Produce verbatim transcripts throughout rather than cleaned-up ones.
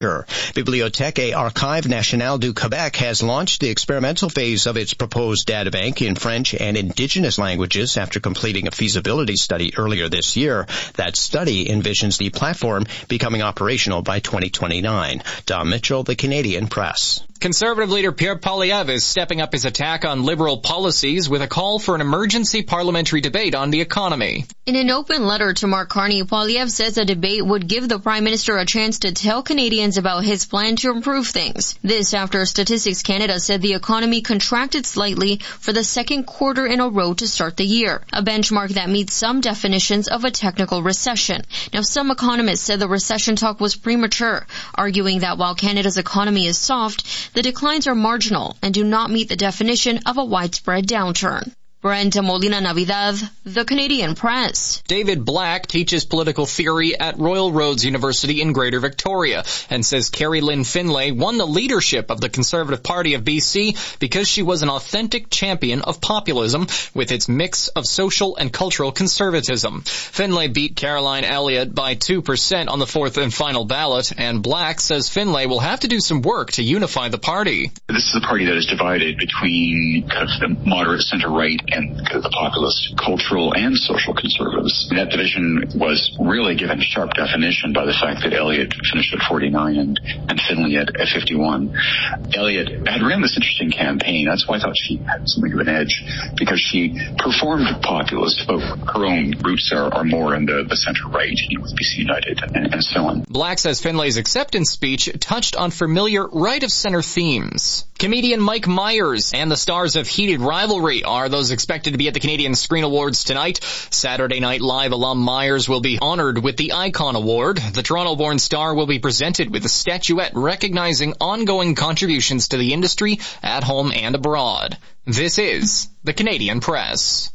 Bibliothèque et Archives Nationales du Québec has launched the experimental phase of its proposed databank in French and Indigenous languages after completing a feasibility study earlier this year. That study envisions the platform becoming operational by twenty twenty-nine. Don Mitchell, The Canadian Press. Conservative leader Pierre Poilievre is stepping up his attack on Liberal policies with a call for an emergency parliamentary debate on the economy. In an open letter to Mark Carney, Poilievre says a debate would give the Prime Minister a chance to tell Canadians about his plan to improve things. This after Statistics Canada said the economy contracted slightly for the second quarter in a row to start the year, a benchmark that meets some definitions of a technical recession. Now, some economists said the recession talk was premature, arguing that while Canada's economy is soft, the declines are marginal and do not meet the definition of a widespread downturn. Brenda Molina Navidad, The Canadian Press. David Black teaches political theory at Royal Roads University in Greater Victoria and says Carrie Lynn Finlay won the leadership of the Conservative Party of B C because she was an authentic champion of populism with its mix of social and cultural conservatism. Finlay beat Caroline Elliott by two percent on the fourth and final ballot, and Black says Finlay will have to do some work to unify the party. This is a party that is divided between kind of the moderate center-right and kind of the populist, cultural and social conservatives. That division was really given sharp definition by the fact that Elliott finished at forty-nine and, and Finlay at, at fifty-one. Elliott had ran this interesting campaign. That's why I thought she had something of an edge, because she performed populist, but her own roots are, are more in the, the center-right, you know, with B C United and, and so on. Black says Finlay's acceptance speech touched on familiar right-of-center themes. Comedian Mike Myers and the stars of Heated Rivalry are those expected to be at the Canadian Screen Awards tonight. Saturday Night Live alum Myers will be honored with the Icon Award. The Toronto-born star will be presented with a statuette recognizing ongoing contributions to the industry at home and abroad. This is The Canadian Press.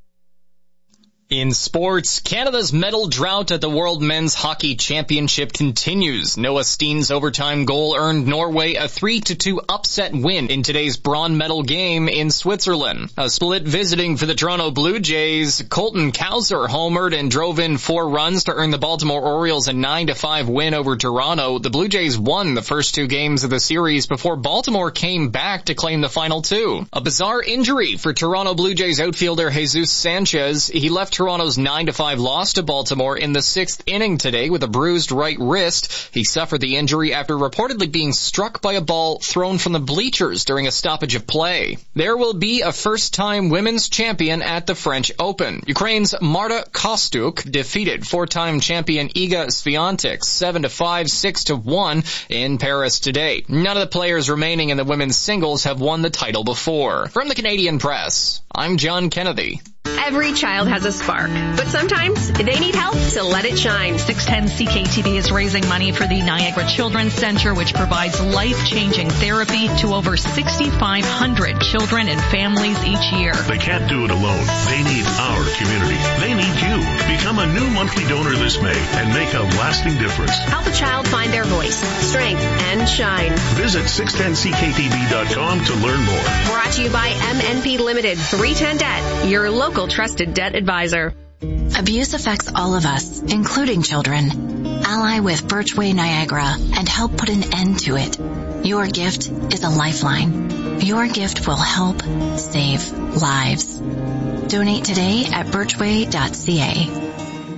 In sports, Canada's medal drought at the World Men's Hockey Championship continues. Noah Steen's overtime goal earned Norway a three to two upset win in today's bronze medal game in Switzerland. A split visiting for the Toronto Blue Jays. Colton Cowser homered and drove in four runs to earn the Baltimore Orioles a nine to five win over Toronto. The Blue Jays won the first two games of the series before Baltimore came back to claim the final two. A bizarre injury for Toronto Blue Jays outfielder Jesus Sanchez. He left Toronto's nine to five loss to Baltimore in the sixth inning today with a bruised right wrist. He suffered the injury after reportedly being struck by a ball thrown from the bleachers during a stoppage of play. There will be a first-time women's champion at the French Open. Ukraine's Marta Kostuk defeated four-time champion Iga Swiatek seven to five, six to one in Paris today. None of the players remaining in the women's singles have won the title before. From the Canadian Press, I'm John Kennedy. Every child has a spark, but sometimes they need help to let it shine. six ten C K T V is raising money for the Niagara Children's Center, which provides life-changing therapy to over sixty-five hundred children and families each year. They can't do it alone. They need our community. They need you. Become a new monthly donor this May and make a lasting difference. Help a child find their voice, strength, and shine. Visit six ten C K T V dot com to learn more. Brought to you by M N P Limited, three ten Debt, your local trusted debt advisor. Abuse affects all of us, including children. Ally with Birchway Niagara and help put an end to it. Your gift is a lifeline. Your gift will help save lives. Donate today at birchway dot c a.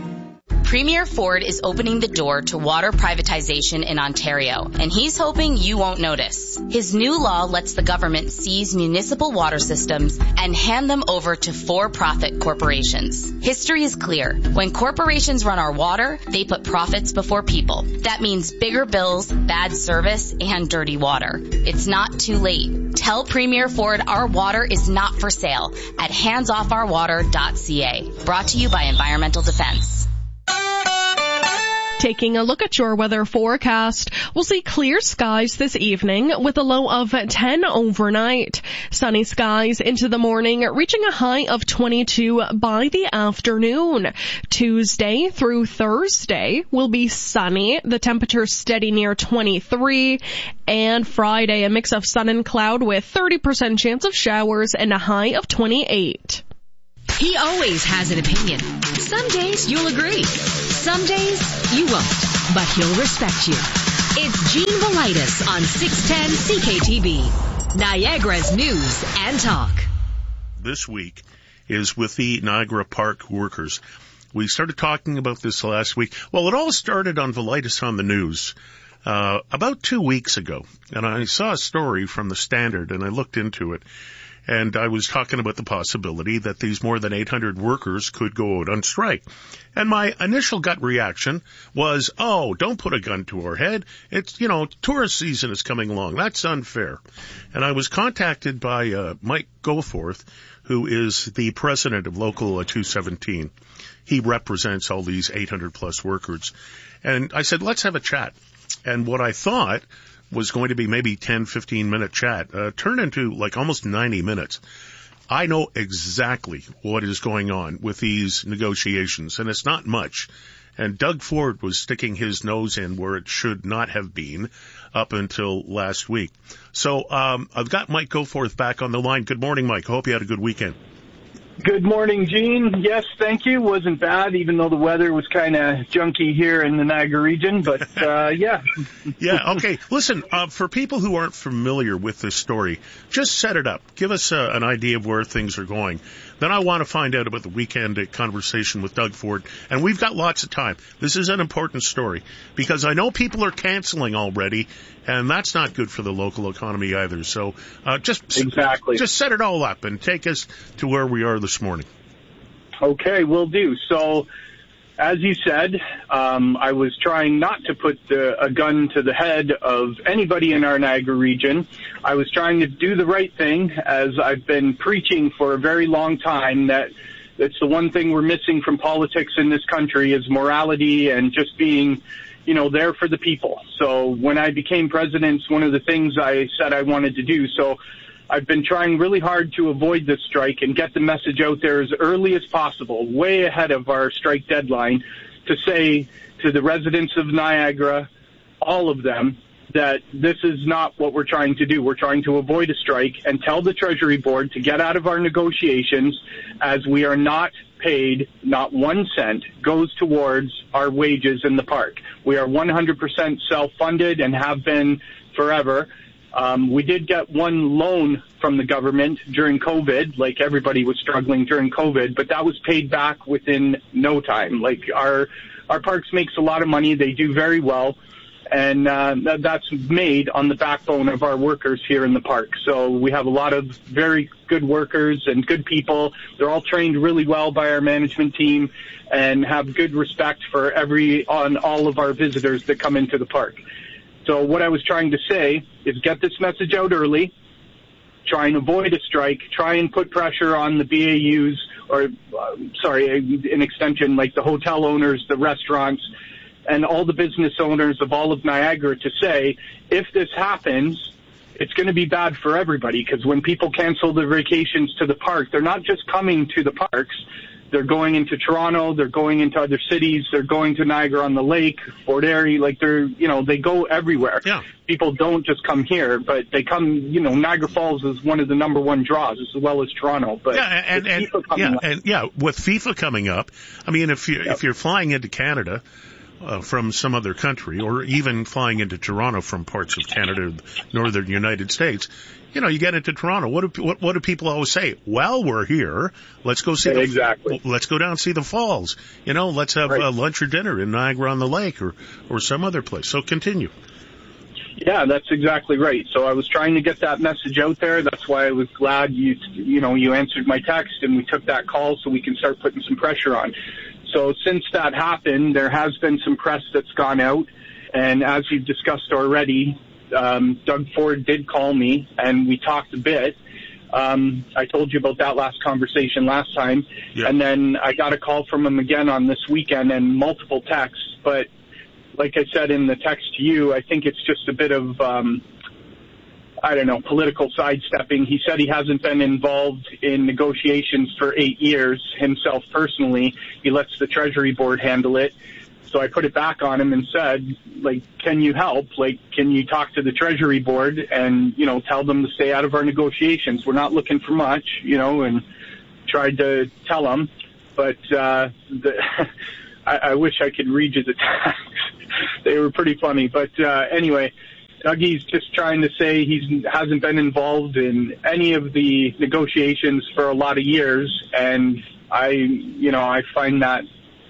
Premier Ford is opening the door to water privatization in Ontario, and he's hoping you won't notice. His new law lets the government seize municipal water systems and hand them over to for-profit corporations. History is clear. When corporations run our water, they put profits before people. That means bigger bills, bad service, and dirty water. It's not too late. Tell Premier Ford our water is not for sale at hands off our water dot c a. Brought to you by Environmental Defense. Taking a look at your weather forecast, we'll see clear skies this evening with a low of ten overnight. Sunny skies into the morning, reaching a high of twenty-two by the afternoon. Tuesday through Thursday will be sunny, the temperature steady near twenty-three. And Friday, a mix of sun and cloud with thirty percent chance of showers and a high of twenty-eight. He always has an opinion. Some days you'll agree. Some days you won't, but he'll respect you. It's Gene Velitis on six ten C K T B, Niagara's news and talk. This week is with the Niagara Park workers. We started talking about this last week. Well, it all started on Velitis on the News uh, about two weeks ago. And I saw a story from the Standard, and I looked into it. And I was talking about the possibility that these more than eight hundred workers could go out on strike. And my initial gut reaction was, oh, don't put a gun to our head. It's, you know, tourist season is coming along. That's unfair. And I was contacted by uh, Mike Goforth, who is the president of Local two seventeen. He represents all these eight hundred plus workers. And I said, let's have a chat. And what I thought was going to be maybe ten, fifteen minute chat, uh, turned into like almost ninety minutes. I know exactly what is going on with these negotiations, and it's not much. And Doug Ford was sticking his nose in where it should not have been up until last week. So, um, I've got Mike Goforth back on the line. Good morning, Mike. I hope you had a good weekend. Good morning, Gene. Yes, thank you. Wasn't bad, even though the weather was kind of junky here in the Niagara region, but, uh, yeah. Yeah, okay. Listen, uh, for people who aren't familiar with this story, just set it up. Give us uh, an idea of where things are going. Then I want to find out about the weekend conversation with Doug Ford, and we've got lots of time. This is an important story, because I know people are canceling already, and that's not good for the local economy either. So uh, just exactly. just set it all up and take us to where we are this morning. Okay, will do. So, as you said, um, I was trying not to put the, a gun to the head of anybody in our Niagara region. I was trying to do the right thing, as I've been preaching for a very long time, that it's the one thing we're missing from politics in this country is morality and just being, you know, there for the people. So when I became president, it's one of the things I said I wanted to do. So I've been trying really hard to avoid this strike and get the message out there as early as possible, way ahead of our strike deadline, to say to the residents of Niagara, all of them, that this is not what we're trying to do. We're trying to avoid a strike and tell the Treasury Board to get out of our negotiations, as we are not paid, not one cent goes towards our wages in the park. We are one hundred percent self-funded and have been forever. Um, we did get one loan from the government during COVID, like everybody was struggling during COVID, but that was paid back within no time. Like our, our parks makes a lot of money. They do very well. And, uh, that, that's made on the backbone of our workers here in the park. So we have a lot of very good workers and good people. They're all trained really well by our management team and have good respect for every, on all of our visitors that come into the park. So what I was trying to say is get this message out early, try and avoid a strike, try and put pressure on the B A Us, or, uh, sorry, an extension like the hotel owners, the restaurants, and all the business owners of all of Niagara to say, if this happens, it's going to be bad for everybody, because when people cancel their vacations to the park, they're not just coming to the parks. They're going into Toronto, they're going into other cities, they're going to Niagara-on-the-Lake, Fort Erie, like they're, you know, they go everywhere. Yeah. People don't just come here, but they come, you know, Niagara Falls is one of the number one draws, as well as Toronto. But yeah, and, and, yeah, up, and yeah, with FIFA coming up, I mean, if you, yep. if you're flying into Canada, Uh, from some other country, or even flying into Toronto from parts of Canada, northern United States, you know, you get into Toronto. What do what, what do people always say? Well, we're here. Let's go see. Yeah, the, exactly. Let's go down and see the falls. You know, let's have right. uh, lunch or dinner in Niagara-on-the-Lake, or or some other place. So continue. Yeah, that's exactly right. So I was trying to get that message out there. That's why I was glad you you know you answered my text and we took that call so we can start putting some pressure on. So since that happened, there has been some press that's gone out, and as you've discussed already, um, Doug Ford did call me, and we talked a bit. Um, I told you about that last conversation last time, yeah. And then I got a call from him again on this weekend and multiple texts. But like I said in the text to you, I think it's just a bit of um, I don't know, political sidestepping. He said he hasn't been involved in negotiations for eight years himself personally. He lets the Treasury Board handle it. So I put it back on him and said, like, can you help? Like, can you talk to the Treasury Board and, you know, tell them to stay out of our negotiations? We're not looking for much, you know, and tried to tell them. But uh, the, I, I wish I could read you the text. They were pretty funny. But uh, anyway, Dougie's just trying to say he hasn't been involved in any of the negotiations for a lot of years, and I, you know, I find that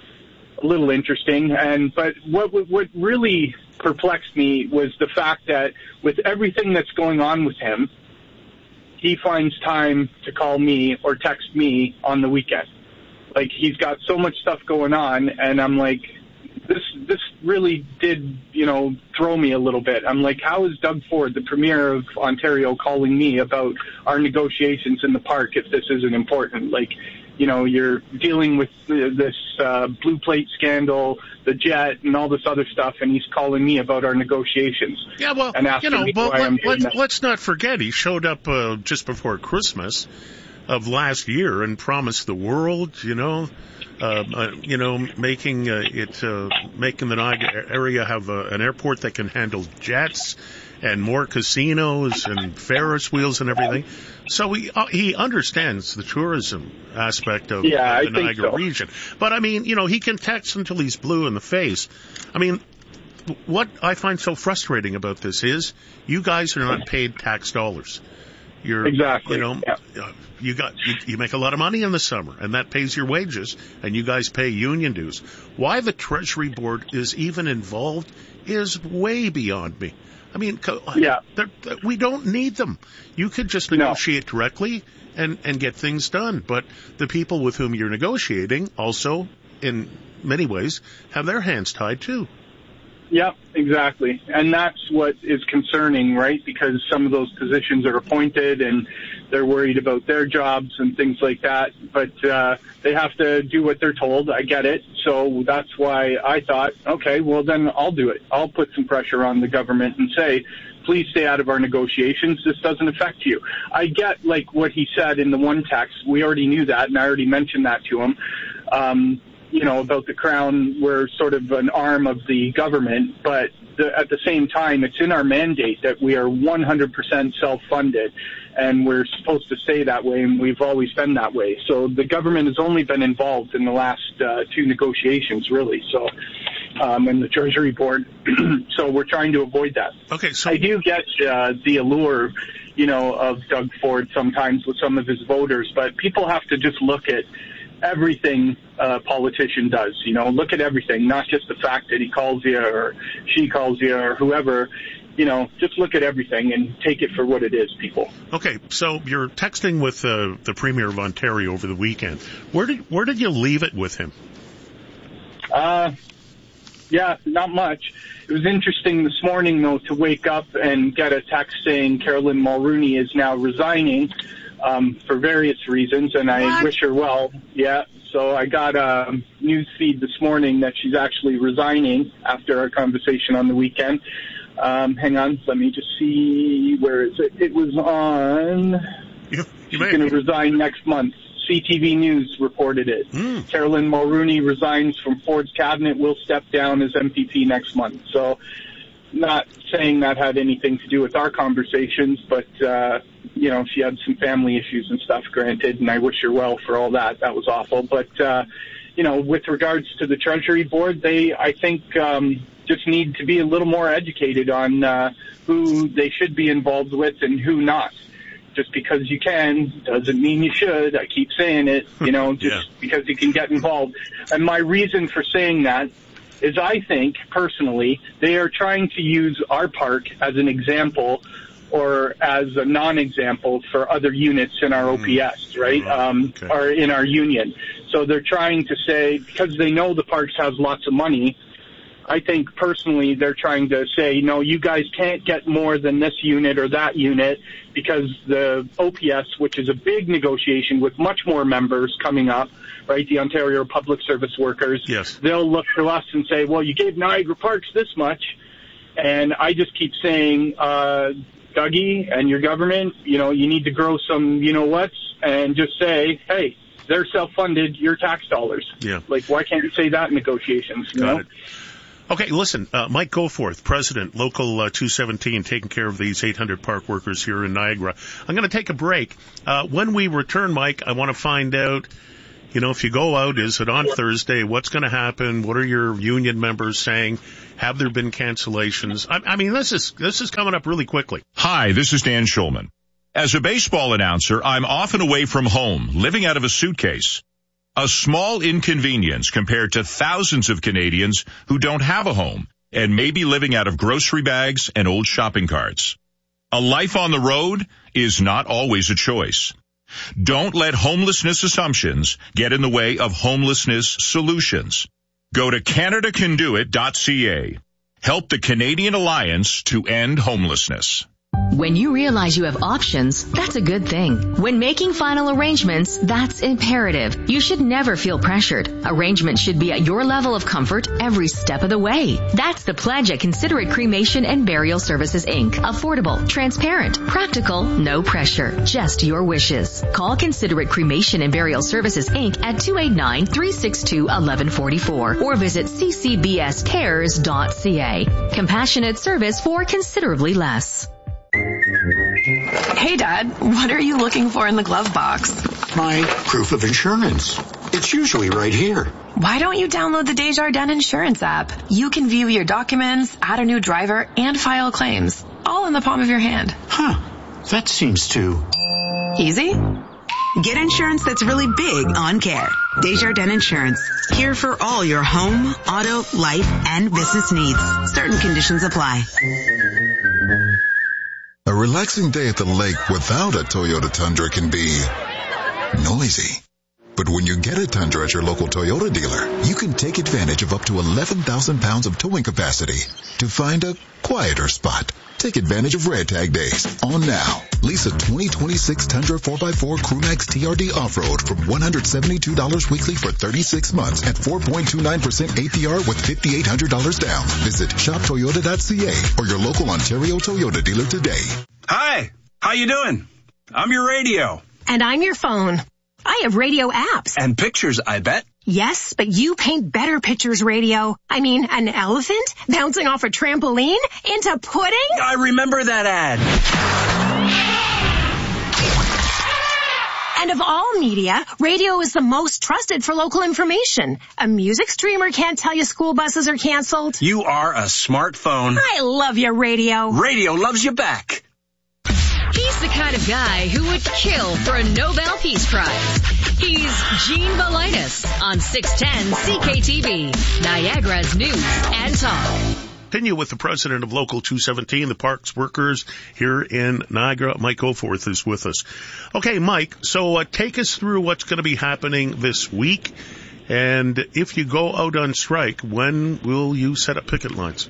a little interesting. And but what what really perplexed me was the fact that with everything that's going on with him, he finds time to call me or text me on the weekend. Like, he's got so much stuff going on, and I'm like, this this really did, you know, throw me a little bit. I'm like, how is Doug Ford, the Premier of Ontario, calling me about our negotiations in the park if this isn't important? Like, you know, you're dealing with this uh, blue plate scandal, the jet, and all this other stuff, and he's calling me about our negotiations. Yeah, well, and you know, but let, let's, that. let's not forget he showed up uh, just before Christmas of last year and promised the world, you know, uh, uh, you know, making uh, it, uh, making the Niagara area have uh, an airport that can handle jets and more casinos and Ferris wheels and everything. So he uh, he understands the tourism aspect of, yeah, of the I Niagara think so. region. But I mean, you know, he can text until he's blue in the face. I mean, what I find so frustrating about this is you guys are not paid tax dollars. You're, exactly. You know, yeah. you got you, you make a lot of money in the summer, and that pays your wages, and you guys pay union dues. Why the Treasury Board is even involved is way beyond me. I mean, yeah. we don't need them. You could just negotiate no. directly and and get things done. But the people with whom you're negotiating also, in many ways, have their hands tied too. Yeah, exactly. And that's what is concerning, right? Because some of those positions are appointed and they're worried about their jobs and things like that. But uh, they have to do what they're told. I get it. So that's why I thought, okay, well, then I'll do it. I'll put some pressure on the government and say, please stay out of our negotiations. This doesn't affect you. I get, like, what he said in the one text. We already knew that, and I already mentioned that to him. Um you know, about the Crown, we're sort of an arm of the government, but the, at the same time, it's in our mandate that we are one hundred percent self-funded, and we're supposed to stay that way, and we've always been that way. So the government has only been involved in the last uh, two negotiations, really, so, um, and the Treasury Board. So we're trying to avoid that. Okay, so I do get uh, the allure, you know, of Doug Ford sometimes with some of his voters, but people have to just look at everything a politician does, you know, look at everything, not just the fact that he calls you or she calls you or whoever, you know, just look at everything and take it for what it is, people. Okay, so you're texting with uh, the Premier of Ontario over the weekend. Where did where did you leave it with him? Uh, yeah, not much. It was interesting this morning, though, to wake up and get a text saying Caroline Mulroney is now resigning. Um, for various reasons, and I what? wish her well. Yeah, so I got a news feed this morning that she's actually resigning after our conversation on the weekend. Um, hang on, let me just see, where is it? It was on, you, you she's going to resign next month. C T V News reported it. Mm. Caroline Mulroney resigns from Ford's cabinet, will step down as M P P next month. So, not saying that had anything to do with our conversations, but, uh, you know, she had some family issues and stuff, granted, and I wish her well for all that. That was awful. But, uh, you know, with regards to the Treasury Board, they, I think, um, just need to be a little more educated on uh, who they should be involved with and who not. Just because you can doesn't mean you should. I keep saying it, you know, just yeah. because you can get involved. And my reason for saying that is I think, personally, they are trying to use our park as an example or as a non-example for other units in our O P S, right, um, okay. or in our union. So they're trying to say, because they know the parks has lots of money, I think personally they're trying to say, no, you guys can't get more than this unit or that unit because the O P S, which is a big negotiation with much more members coming up, right, the Ontario Public Service Workers, yes. they'll look to us and say, well, you gave Niagara Parks this much. And I just keep saying, uh, Dougie and your government, you know, you need to grow some, you know what's, and just say, hey, they're self-funded, your tax dollars. Yeah. Like, why can't you say that in negotiations? You Got know? it. Okay, listen, uh, Mike Goforth, President, Local uh, two seventeen, taking care of these eight hundred park workers here in Niagara. I'm going to take a break. Uh, when we return, Mike, I want to find out you know, if you go out, is it on Thursday? What's going to happen? What are your union members saying? Have there been cancellations? I, I mean, this is, this is coming up really quickly. Hi, this is Dan Schulman. As a baseball announcer, I'm often away from home, living out of a suitcase. A small inconvenience compared to thousands of Canadians who don't have a home and may be living out of grocery bags and old shopping carts. A life on the road is not always a choice. Don't let homelessness assumptions get in the way of homelessness solutions. Go to Canada Can Do It dot C A. Help the Canadian Alliance to End Homelessness. When you realize you have options, that's a good thing. When making final arrangements, that's imperative. You should never feel pressured. Arrangements should be at your level of comfort every step of the way. That's the pledge at Considerate Cremation and Burial Services, Incorporated. Affordable, transparent, practical, no pressure, just your wishes. Call Considerate Cremation and Burial Services, Incorporated at two eight nine, three six two, one one four four or visit c c b s cares dot c a. Compassionate service for considerably less. Hey, Dad, what are you looking for in the glove box? My proof of insurance. It's usually right here. Why don't you download the Desjardins Insurance app? You can view your documents, add a new driver, and file claims, all in the palm of your hand. Huh. That seems too easy. Get insurance that's really big on care. Desjardins Insurance. Here for all your home, auto, life, and business needs. Certain conditions apply. A relaxing day at the lake without a Toyota Tundra can be noisy. But when you get a Tundra at your local Toyota dealer, you can take advantage of up to eleven thousand pounds of towing capacity to find a quieter spot. Take advantage of Red Tag Days on now. Lease a twenty twenty-six Tundra four by four Crewmax T R D Off-Road for one hundred seventy-two dollars weekly for thirty-six months at four point two nine percent A P R with five thousand eight hundred dollars down. Visit shop toyota dot c a or your local Ontario Toyota dealer today. Hi, how you doing? I'm your radio. And I'm your phone. I have radio apps. And pictures, I bet. Yes, but you paint better pictures, radio. I mean, an elephant bouncing off a trampoline into pudding? I remember that ad. And of all media, radio is the most trusted for local information. A music streamer can't tell you school buses are canceled. You are a smartphone. I love your radio. Radio loves you back. He's the kind of guy who would kill for a Nobel Peace Prize. He's Gene Valitis on six ten C K T V, Niagara's News and Talk. Continue with the president of Local two seventeen, the parks workers here in Niagara. Mike Goforth is with us. Okay, Mike, so uh, take us through what's going to be happening this week. And if you go out on strike, when will you set up picket lines?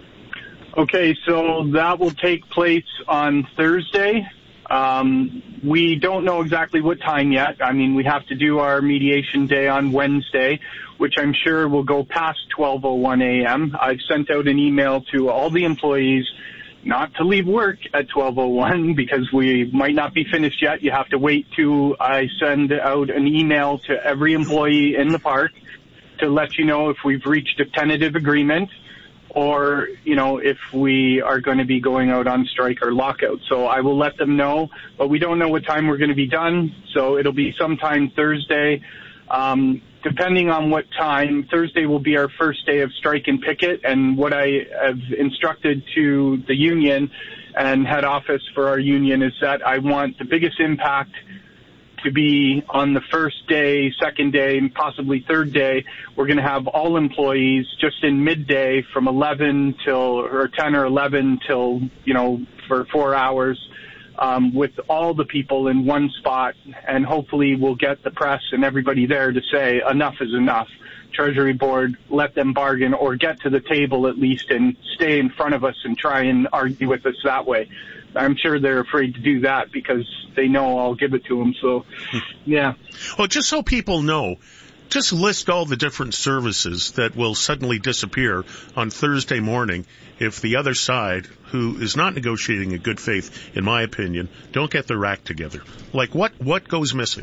Okay, so that will take place on Thursday. Um, we don't know exactly what time yet. I mean, we have to do our mediation day on Wednesday, which I'm sure will go past twelve oh one a.m. I've sent out an email to all the employees not to leave work at twelve oh one because we might not be finished yet. You have to wait till I send out an email to every employee in the park to let you know if we've reached a tentative agreement, or, you know, if we are going to be going out on strike or lockout. So I will let them know, but we don't know what time we're going to be done. So it'll be sometime Thursday. Um, depending on what time, Thursday will be our first day of strike and picket. And what I have instructed to the union and head office for our union is that I want the biggest impact to be on the first day, second day, and possibly third day. We're going to have all employees just in midday from eleven till, or ten or eleven till, you know, for four hours, um, with all the people in one spot. And hopefully we'll get the press and everybody there to say enough is enough. Treasury Board, let them bargain or get to the table at least and stay in front of us and try and argue with us that way. I'm sure they're afraid to do that because they know I'll give it to them. So, yeah. Well, just so people know, just list all the different services that will suddenly disappear on Thursday morning if the other side, who is not negotiating in good faith, in my opinion, don't get their act together. Like what, what goes missing?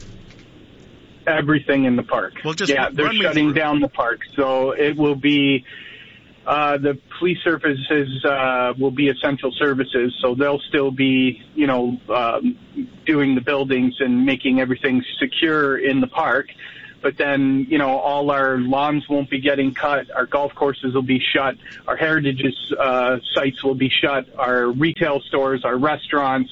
Everything in the park. Well, just yeah, they're shutting down the park. So it will be... Uh, the police services, uh, will be essential services, so they'll still be, you know, um, doing the buildings and making everything secure in the park. but then, you know, all our lawns won't be getting cut, our golf courses will be shut, our heritage uh, sites will be shut, our retail stores, our restaurants,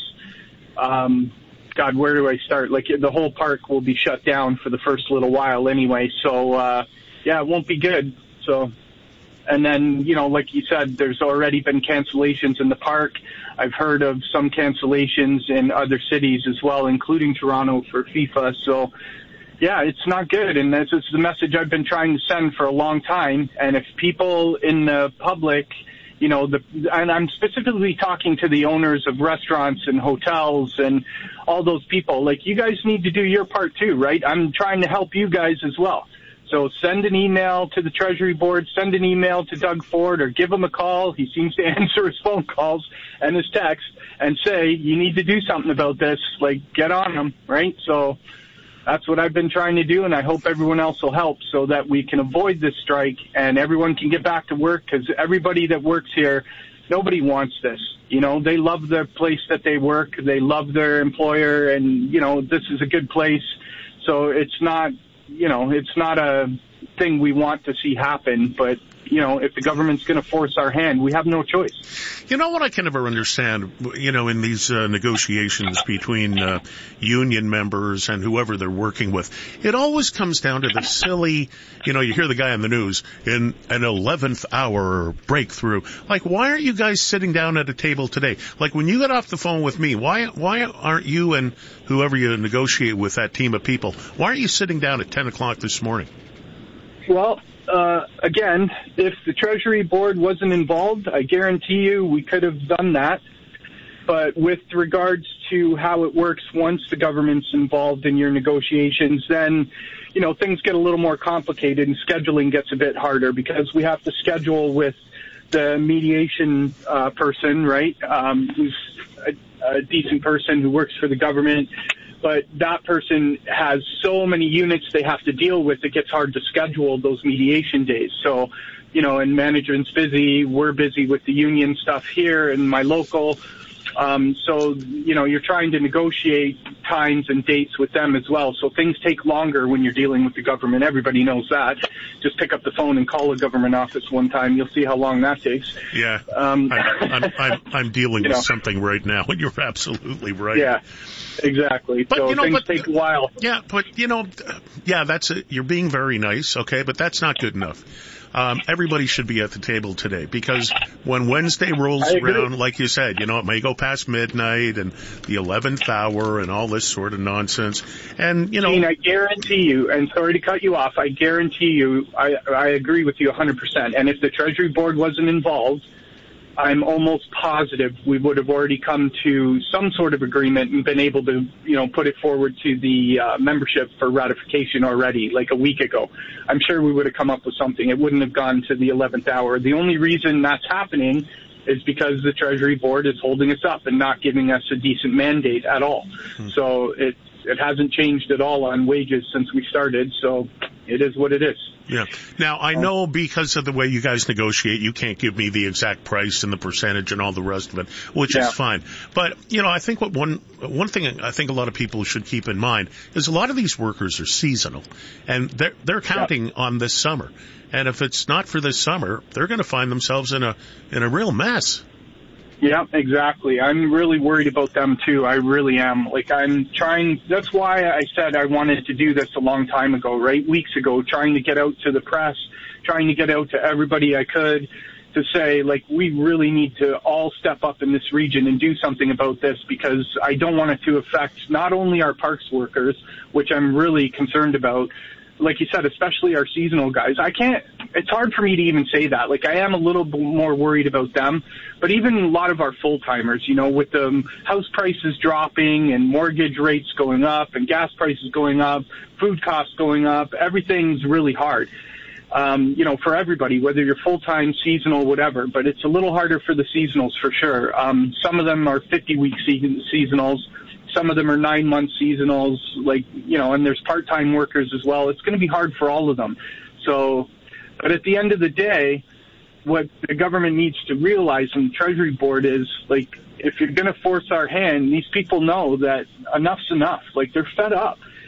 um, God, where do I start? Like, the whole park will be shut down for the first little while anyway, so, uh, yeah, it won't be good, so... And then, you know, like you said, there's already been cancellations in the park. I've heard of some cancellations in other cities as well, including Toronto for FIFA. So, yeah, it's not good. And this is the message I've been trying to send for a long time. And if people in the public, you know, the, and I'm specifically talking to the owners of restaurants and hotels and all those people, like, you guys need to do your part too, right? I'm trying to help you guys as well. So send an email to the Treasury Board, send an email to Doug Ford, or give him a call. He seems to answer his phone calls and his texts, and say, you need to do something about this. Like, get on them, right? So that's what I've been trying to do, and I hope everyone else will help so that we can avoid this strike and everyone can get back to work, because everybody that works here, nobody wants this. You know, they love the place that they work. They love their employer, and, you know, this is a good place. So it's not... You know, it's not a thing we want to see happen, but, you know, if the government's going to force our hand, we have no choice. You know what I can never understand, you know, in these uh, negotiations between uh, union members and whoever they're working with, it always comes down to the silly, you know, you hear the guy on the news, in an eleventh hour breakthrough. Like, why aren't you guys sitting down at a table today? Like, when you get off the phone with me, why why aren't you and whoever you negotiate with, that team of people, why aren't you sitting down at ten o'clock this morning? Well, uh, again, if the Treasury Board wasn't involved, I guarantee you we could have done that. But with regards to how it works once the government's involved in your negotiations, then, you know, things get a little more complicated and scheduling gets a bit harder, because we have to schedule with the mediation uh, person, right, um, who's a, a decent person who works for the government. But that person has so many units they have to deal with, it gets hard to schedule those mediation days. So, you know, and management's busy, we're busy with the union stuff here in my local. Um, so, you know, you're trying to negotiate times and dates with them as well. So things take longer when you're dealing with the government. Everybody knows that. Just pick up the phone and call a government office one time. You'll see how long that takes. Yeah. Um, I'm, I'm, I'm, I'm dealing with know. something right now, and you're absolutely right. Yeah. Exactly. But, so you know, things but, take a while. Yeah, but, you know, yeah, that's a, you're being very nice, okay, but that's not good enough. Um, everybody should be at the table today, because when Wednesday rolls around, like you said, you know, it may go past midnight and the eleventh hour and all this sort of nonsense. And, you know, Gene, I guarantee you, and sorry to cut you off, I guarantee you, I, I agree with you one hundred percent. And if the Treasury Board wasn't involved, I'm almost positive we would have already come to some sort of agreement and been able to, you know, put it forward to the uh, membership for ratification already, like a week ago. I'm sure we would have come up with something. It wouldn't have gone to the eleventh hour. The only reason that's happening is because the Treasury Board is holding us up and not giving us a decent mandate at all. Mm-hmm. So it it hasn't changed at all on wages since we started, so it is what it is. Yeah. Now, I know because of the way you guys negotiate, you can't give me the exact price and the percentage and all the rest of it, which yeah. is fine. But, you know, I think what one one thing I think a lot of people should keep in mind is a lot of these workers are seasonal, and they're, they're counting yeah. on this summer. And if it's not for this summer, they're going to find themselves in a in a real mess. Yeah, exactly. I'm really worried about them too. I really am. Like, I'm trying, that's why I said I wanted to do this a long time ago, right? Weeks ago, trying to get out to the press, trying to get out to everybody I could to say, like, we really need to all step up in this region and do something about this, because I don't want it to affect not only our parks workers, which I'm really concerned about, like you said, especially our seasonal guys. I can't, it's hard for me to even say that. Like, I am a little more worried about them, but even a lot of our full-timers, you know, with the house prices dropping and mortgage rates going up and gas prices going up, food costs going up, everything's really hard. Um, you know, for everybody, whether you're full-time, seasonal, whatever, but it's a little harder for the seasonals for sure. Um, some of them are fifty-week seasonals. Some of them are nine-month seasonals, like, you know, and there's part-time workers as well. It's going to be hard for all of them. So, but at the end of the day, what the government needs to realize, and the Treasury Board, is, like, if you're going to force our hand, these people know that enough's enough. Like, they're fed up.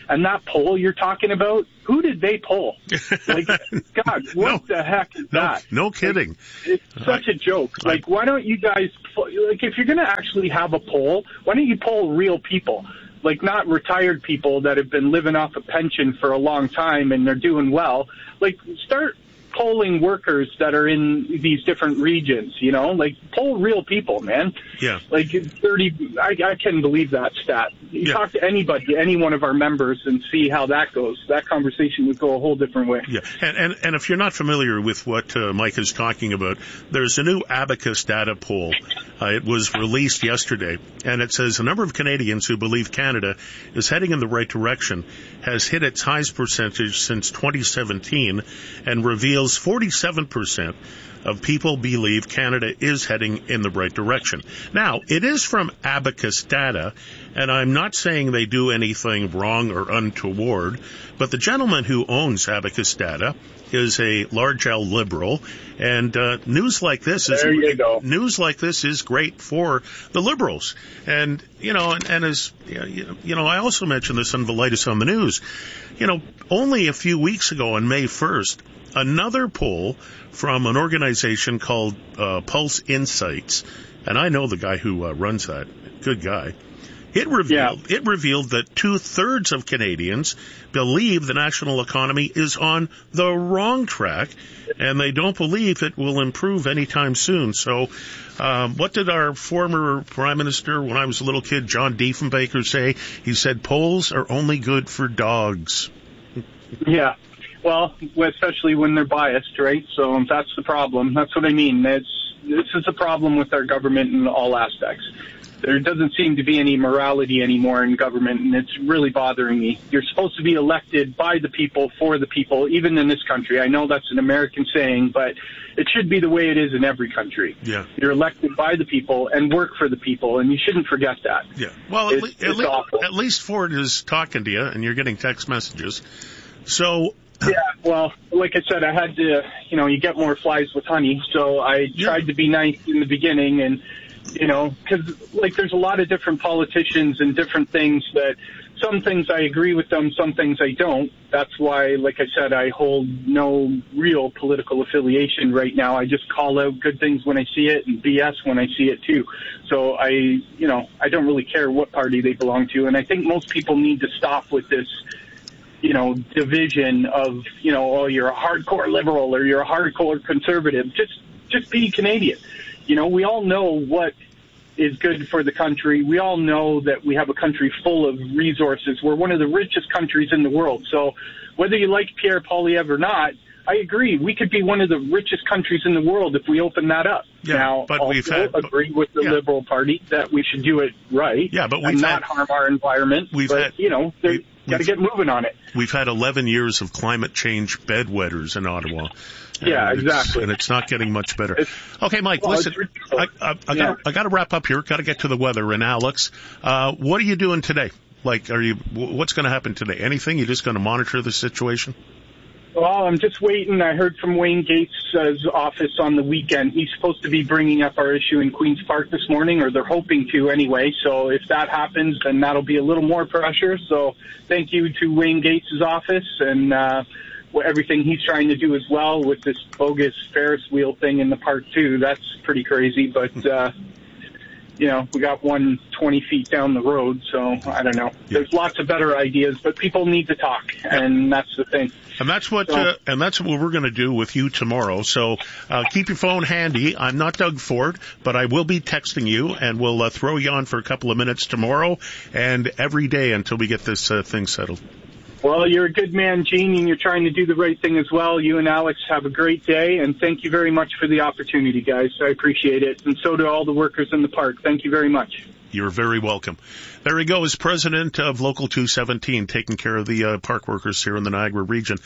And that poll you're talking about, who did they poll? Like, God, what no, the heck is no, that? No kidding. Like, it's such a joke. I, like, why don't you guys, like, if you're going to actually have a poll, why don't you poll real people? Like, not retired people that have been living off a pension for a long time and they're doing well. Like, start polling workers that are in these different regions, you know? Like, poll real people, man. Yeah. Like, thirty, I, I can't believe that stat. You yeah. talk to anybody, any one of our members, and see how that goes. That conversation would go a whole different way. Yeah, and and, and if you're not familiar with what uh, Mike is talking about, there's a new Abacus data poll. Uh, it was released yesterday, and it says the number of Canadians who believe Canada is heading in the right direction has hit its highest percentage since twenty seventeen and reveals forty-seven percent of people believe Canada is heading in the right direction. Now, it is from Abacus data, and I'm not saying they do anything wrong or untoward, but the gentleman who owns Abacus data is a large L liberal, and uh, news like this is there you go. news like this is great for the liberals. And you know, and, and as you know, I also mentioned this on the latest on the news. You know, only a few weeks ago on May first, another poll from an organization called uh, Pulse Insights, and I know the guy who uh, runs that. Good guy. It revealed, yeah. it revealed that two-thirds of Canadians believe the national economy is on the wrong track, and they don't believe it will improve anytime soon. So um, what did our former Prime Minister, when I was a little kid, John Diefenbaker, say? He said, polls are only good for dogs. Yeah. Well, especially when they're biased, right? So that's the problem. That's what I mean. It's, this is a problem with our government in all aspects. There doesn't seem to be any morality anymore in government, and it's really bothering me. You're supposed to be elected by the people, for the people, even in this country. I know that's an American saying, but it should be the way it is in every country. Yeah. You're elected by the people and work for the people, and you shouldn't forget that. Yeah. Well, at, it's, le- it's at, awful. Le- at least Ford is talking to you, and you're getting text messages. So... Yeah, well, like I said, I had to, you know, you get more flies with honey, so I yeah. tried to be nice in the beginning, and, you know, because, like, there's a lot of different politicians and different things that, some things I agree with them, some things I don't. That's why, like I said, I hold no real political affiliation right now. I just call out good things when I see it and B S when I see it, too. So I, you know, I don't really care what party they belong to, and I think most people need to stop with this, you know, division of, you know, oh, you're a hardcore liberal or you're a hardcore conservative. Just, just be Canadian. You know, we all know what is good for the country. We all know that we have a country full of resources. We're one of the richest countries in the world. So whether you like Pierre Poilievre or not, I agree. We could be one of the richest countries in the world if we open that up. Yeah, now, but also we've had, agree with the yeah. Liberal Party that we should do it right. Yeah, but we've and had, not harm our environment. We've but, had, you know, we, got to get moving on it. We've had eleven years of climate change bedwetters in Ottawa. Yeah, and exactly. It's, and it's not getting much better. It's, okay, Mike, well, listen, I, I, I yeah. got I got to wrap up here. Got to get to the weather. And Alex, uh, what are you doing today? Like, are you? What's going to happen today? Anything? You're just going to monitor the situation? Well, I'm just waiting. I heard from Wayne Gates' office on the weekend. He's supposed to be bringing up our issue in Queen's Park this morning, or they're hoping to anyway. So if that happens, then that'll be a little more pressure. So thank you to Wayne Gates' office and uh, everything he's trying to do as well with this bogus Ferris wheel thing in the park, too. That's pretty crazy. But, uh, you know, we got one twenty feet down the road, so I don't know. Yeah. There's lots of better ideas, but people need to talk, and that's the thing. And that's what, so, uh, and that's what we're going to do with you tomorrow. So, uh, keep your phone handy. I'm not Doug Ford, but I will be texting you, and we'll uh, throw you on for a couple of minutes tomorrow and every day until we get this uh, thing settled. Well, you're a good man, Gene, and you're trying to do the right thing as well. You and Alex have a great day, and thank you very much for the opportunity, guys. I appreciate it, and so do all the workers in the park. Thank you very much. You're very welcome. There he goes, president of Local two seventeen, taking care of the uh, park workers here in the Niagara region.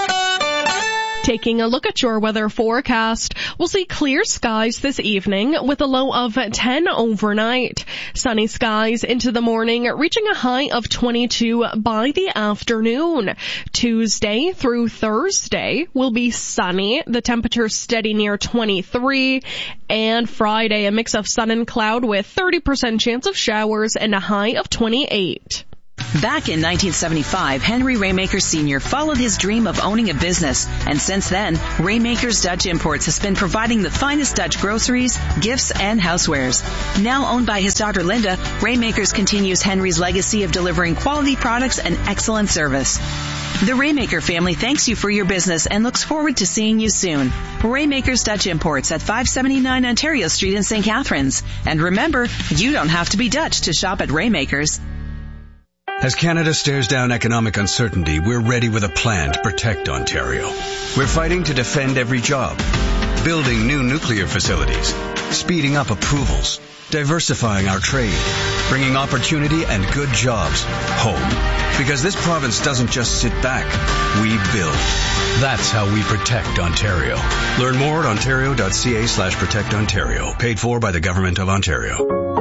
Taking a look at your weather forecast, we'll see clear skies this evening with a low of ten overnight. Sunny skies into the morning, reaching a high of twenty-two by the afternoon. Tuesday through Thursday will be sunny, the temperature steady near twenty-three. And Friday, a mix of sun and cloud with thirty percent chance of showers and a high of twenty-eight. Back in nineteen seventy-five, Henry Raymaker Senior followed his dream of owning a business, and since then, Raymaker's Dutch Imports has been providing the finest Dutch groceries, gifts, and housewares. Now owned by his daughter Linda, Raymakers continues Henry's legacy of delivering quality products and excellent service. The Raymaker family thanks you for your business and looks forward to seeing you soon. Raymaker's Dutch Imports at five seventy-nine Ontario Street in Saint Catharines. And remember, you don't have to be Dutch to shop at Raymaker's. As Canada stares down economic uncertainty, we're ready with a plan to protect Ontario. We're fighting to defend every job, building new nuclear facilities, speeding up approvals, diversifying our trade, bringing opportunity and good jobs home. Because this province doesn't just sit back, we build. That's how we protect Ontario. Learn more at ontario.ca slash protect Ontario. Paid for by the Government of Ontario.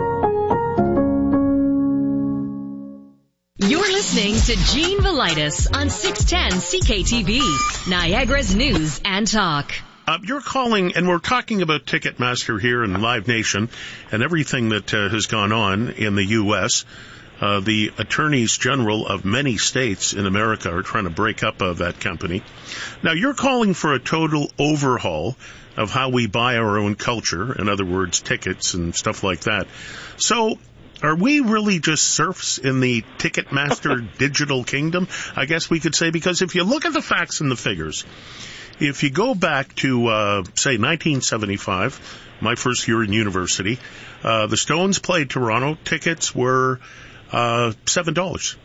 You're listening to Gene Velitis on six ten C K T V, Niagara's News and Talk. Uh, you're calling, and we're talking about Ticketmaster here in Live Nation and everything that uh, has gone on in the U S Uh, the attorneys general of many states in America are trying to break up uh, that company. Now, you're calling for a total overhaul of how we buy our own culture, in other words, tickets and stuff like that. So, are we really just serfs in the Ticketmaster digital kingdom? I guess we could say, because if you look at the facts and the figures, if you go back to, uh, say, nineteen seventy-five, my first year in university, uh, the Stones played Toronto. Tickets were Uh, seven dollars.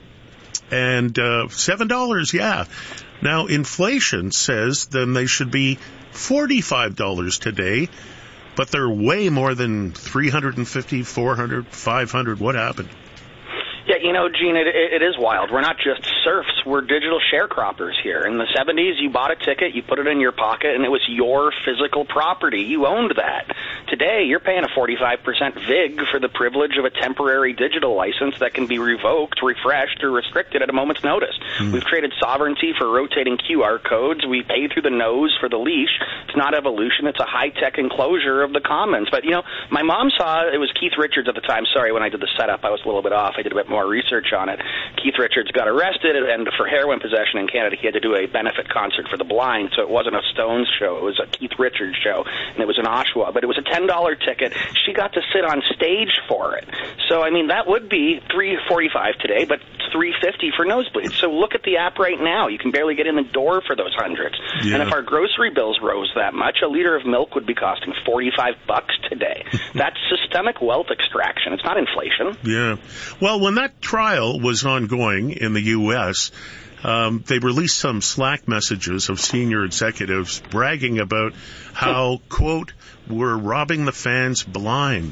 And, uh, seven dollars, yeah. Now, inflation says then they should be forty-five dollars today, but they're way more than three hundred fifty, four hundred, five hundred. What happened? Yeah, you know, Gene, it, it is wild. We're not just serfs. We're digital sharecroppers here. In the seventies, you bought a ticket, you put it in your pocket, and it was your physical property. You owned that. Today, you're paying a forty-five percent vig for the privilege of a temporary digital license that can be revoked, refreshed, or restricted at a moment's notice. Mm. We've traded sovereignty for rotating Q R codes. We pay through the nose for the leash. It's not evolution. It's a high-tech enclosure of the commons. But, you know, my mom saw, it was Keith Richards at the time. Sorry, when I did the setup, I was a little bit off. I did a bit more research on it. Keith Richards got arrested, and for heroin possession in Canada, he had to do a benefit concert for the blind, so it wasn't a Stones show. It was a Keith Richards show, and it was in Oshawa, but it was a ten dollar ticket. She got to sit on stage for it. So, I mean, that would be three forty-five today, but three fifty for nosebleeds. So look at the app right now. You can barely get in the door for those hundreds. Yeah. And if our grocery bills rose that much, a liter of milk would be costing forty-five bucks today. That's systemic wealth extraction. It's not inflation. Yeah. Well, when that trial was ongoing in the U S, um, they released some Slack messages of senior executives bragging about how, quote, we're robbing the fans blind.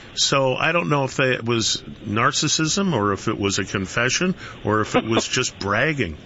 So I don't know if they, it was narcissism or if it was a confession or if it was just bragging.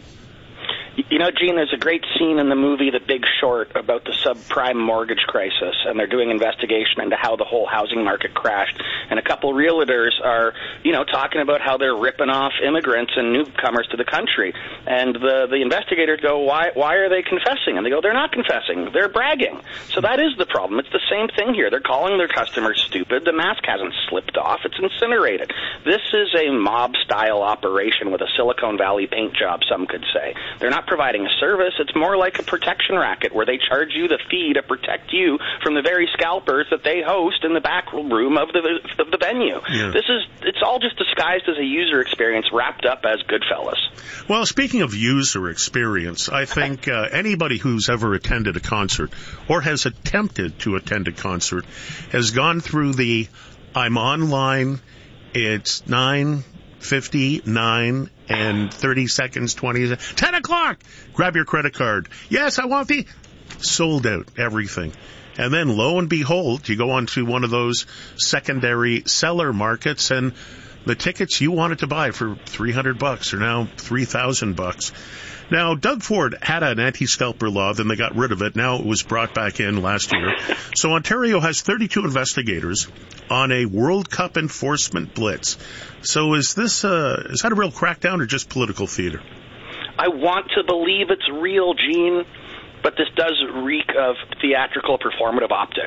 You know, Gene, there's a great scene in the movie The Big Short about the subprime mortgage crisis, and they're doing investigation into how the whole housing market crashed. And a couple realtors are, you know, talking about how they're ripping off immigrants and newcomers to the country. And the the investigators go, why why are they confessing? And they go, they're not confessing. They're bragging. So that is the problem. It's the same thing here. They're calling their customers stupid. The mask hasn't slipped off. It's incinerated. This is a mob-style operation with a Silicon Valley paint job, some could say. They're not providing a service. It's more like a protection racket where they charge you the fee to protect you from the very scalpers that they host in the back room of the of the venue. Yeah. This is it's all just disguised as a user experience wrapped up as Goodfellas. Well, speaking of user experience, I think uh, anybody who's ever attended a concert or has attempted to attend a concert has gone through the I'm online, it's nine fifty-nine and thirty seconds, twenty, ten o'clock, grab your credit card. Yes, I want the, sold out, everything. And then lo and behold, you go onto one of those secondary seller markets and the tickets you wanted to buy for three hundred bucks are now three thousand bucks. Now, Doug Ford had an anti-scalper law, then they got rid of it. Now it was brought back in last year. So Ontario has thirty-two investigators on a World Cup enforcement blitz. So is this, uh, is that a real crackdown or just political theater? I want to believe it's real, Gene, but this does reek of theatrical performative optics.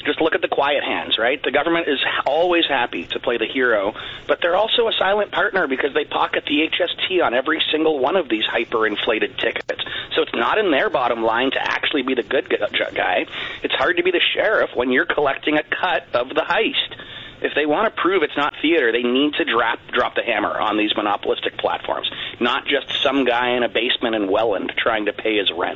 Just look at the quiet hands, right? The government is always happy to play the hero, but they're also a silent partner because they pocket the H S T on every single one of these hyper-inflated tickets. So it's not in their bottom line to actually be the good guy. It's hard to be the sheriff when you're collecting a cut of the heist. If they want to prove it's not theater, they need to drop drop the hammer on these monopolistic platforms, not just some guy in a basement in Welland trying to pay his rent.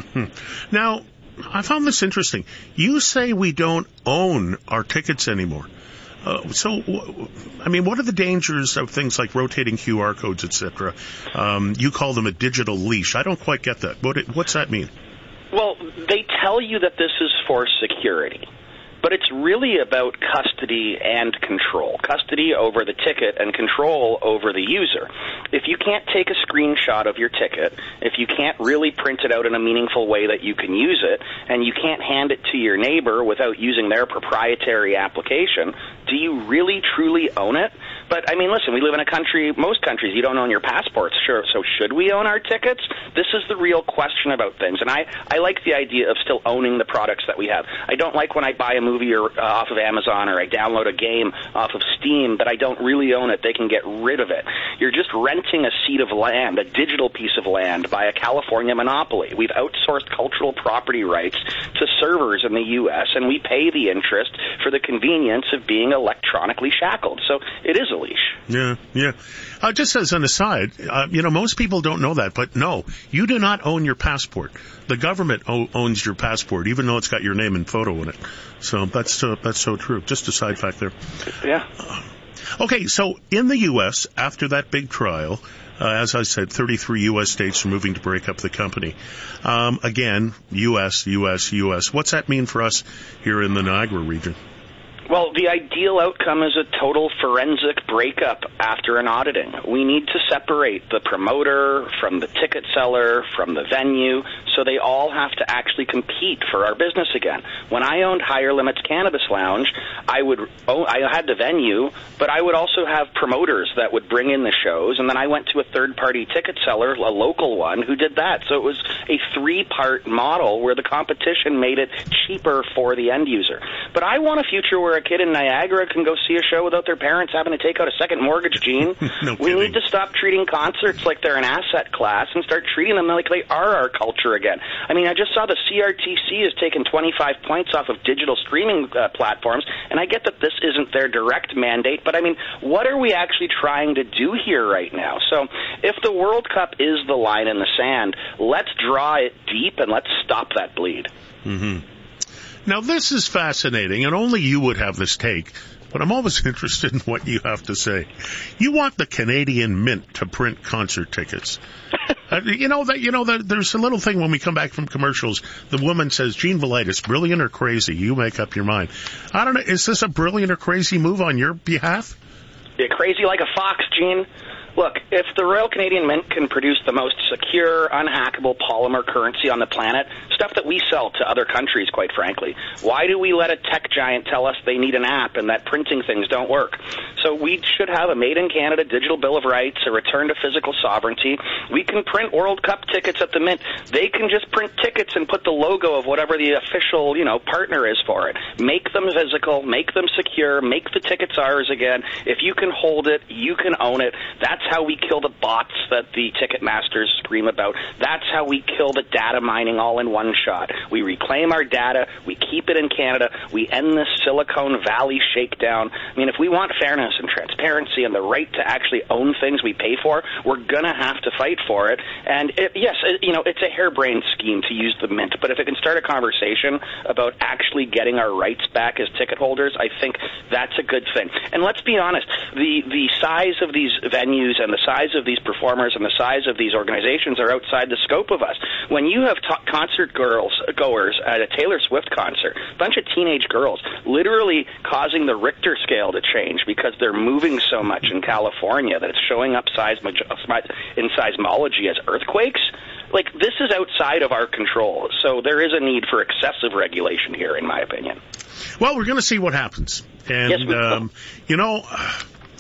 Now, I found this interesting. You say we don't own our tickets anymore. Uh, so, I mean, what are the dangers of things like rotating Q R codes, et cetera? Um, you call them a digital leash. I don't quite get that. What, what's that mean? Well, they tell you that this is for security. But it's really about custody and control. Custody over the ticket and control over the user. If you can't take a screenshot of your ticket, if you can't really print it out in a meaningful way that you can use it, and you can't hand it to your neighbor without using their proprietary application, do you really truly own it? But, I mean, listen, we live in a country, most countries, you don't own your passports, sure, so should we own our tickets? This is the real question about things, and I, I like the idea of still owning the products that we have. I don't like when I buy a movie or, uh, off of Amazon or I download a game off of Steam, but I don't really own it. They can get rid of it. You're just renting a seat of land, a digital piece of land, by a California monopoly. We've outsourced cultural property rights to servers in the U S, and we pay the interest for the convenience of being electronically shackled. So it is a leash. Yeah, yeah. Uh, just as an aside, uh, you know, most people don't know that, but no, you do not own your passport. The government o- owns your passport, even though it's got your name and photo in it. So that's uh, that's so true. Just a side fact there. Yeah. Uh, okay, so in the U S, after that big trial, uh, as I said, thirty-three U S states are moving to break up the company. Um, again, U S, U S, U S. What's that mean for us here in the Niagara region? Well, the ideal outcome is a total forensic breakup after an auditing. We need to separate the promoter from the ticket seller, from the venue, so they all have to actually compete for our business again. When I owned Higher Limits Cannabis Lounge, I would oh, I had the venue, but I would also have promoters that would bring in the shows, and then I went to a third-party ticket seller, a local one, who did that. So it was a three-part model where the competition made it cheaper for the end user. But I want a future where a kid in Niagara can go see a show without their parents having to take out a second mortgage, Gene. No we kidding. need to stop treating concerts like they're an asset class and start treating them like they are our culture again. I mean, I just saw the C R T C has taken twenty-five points off of digital streaming uh, platforms, and I get that this isn't their direct mandate, but I mean, what are we actually trying to do here right now? So if the World Cup is the line in the sand, let's draw it deep and let's stop that bleed. Mm-hmm. Now, this is fascinating, and only you would have this take, but I'm always interested in what you have to say. You want the Canadian Mint to print concert tickets. uh, you know that. You know that. There's a little thing when we come back from commercials. The woman says, "Gene Velitis, brilliant or crazy? You make up your mind." I don't know. Is this a brilliant or crazy move on your behalf? Yeah, crazy like a fox, Gene. Look, if the Royal Canadian Mint can produce the most secure, unhackable polymer currency on the planet, stuff that we sell to other countries, quite frankly, why do we let a tech giant tell us they need an app and that printing things don't work? So we should have a made-in-Canada digital bill of rights, a return to physical sovereignty. We can print World Cup tickets at the Mint. They can just print tickets and put the logo of whatever the official, you know, partner is for it. Make them physical, make them secure, make the tickets ours again. If you can hold it, you can own it. That's how we kill the bots that the ticket masters scream about. That's how we kill the data mining all in one shot. We reclaim our data, we keep it in Canada, we end this Silicon Valley shakedown. I mean, if we want fairness and transparency and the right to actually own things we pay for, we're going to have to fight for it. And it, yes, it, you know, it's a harebrained scheme to use the Mint, but if it can start a conversation about actually getting our rights back as ticket holders, I think that's a good thing. And let's be honest, the, the size of these venues and the size of these performers and the size of these organizations are outside the scope of us. When you have t- concert girls, goers at a Taylor Swift concert, a bunch of teenage girls, literally causing the Richter scale to change because they're moving so much in California that it's showing up seismo- in seismology as earthquakes, like, this is outside of our control. So there is a need for excessive regulation here, in my opinion. Well, we're going to see what happens. And, yes, we um, you know...